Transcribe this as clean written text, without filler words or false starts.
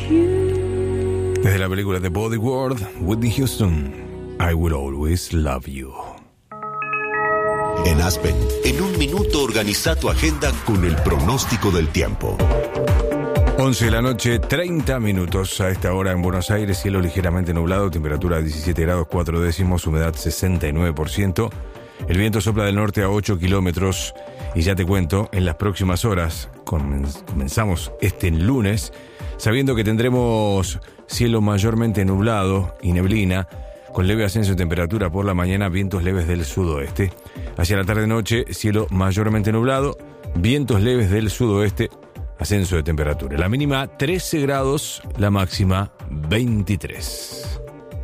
Desde la película The Bodyguard, Whitney Houston, I Will Always Love You. En Aspen, en un minuto organiza tu agenda con el pronóstico del tiempo. 11 de la noche, 30 minutos. A esta hora en Buenos Aires, cielo ligeramente nublado, temperatura 17 grados 4 décimos, humedad 69%. El viento sopla del norte a 8 kilómetros. Y ya te cuento, en las próximas horas, comenzamos este lunes, sabiendo que tendremos cielo mayormente nublado y neblina, con leve ascenso de temperatura por la mañana, vientos leves del sudoeste. Hacia la tarde-noche, cielo mayormente nublado, vientos leves del sudoeste, ascenso de temperatura. La mínima 13 grados, la máxima 23.